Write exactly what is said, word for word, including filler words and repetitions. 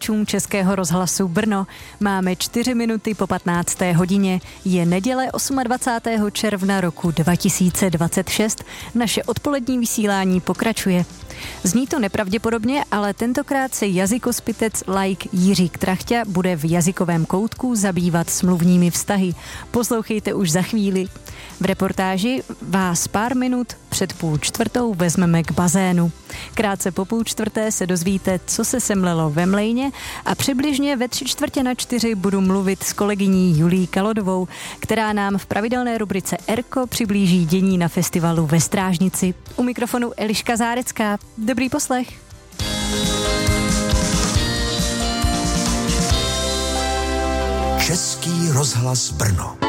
posluchačům Českého rozhlasu Brno. Máme čtyři minuty po patnácté hodině. Je neděle dvacátého osmého června roku dva tisíce dvacet šest. Naše odpolední vysílání pokračuje. Zní to nepravděpodobně, ale tentokrát se jazykospitec laik Jiří Trachťa bude v jazykovém koutku zabývat smluvními vztahy. Poslouchejte už za chvíli. V reportáži vás pár minut před půl čtvrtou vezmeme k bazénu. Krátce po půl čtvrté se dozvíte, co se semlelo ve Mlejně a přibližně ve tři čtvrtě na čtyři budu mluvit s kolegyní Julí Kalodovou, která nám v pravidelné rubrice Erko přiblíží dění na festivalu ve Strážnici. U mikrofonu Eliška Zárecká. Dobrý poslech. Český rozhlas Brno.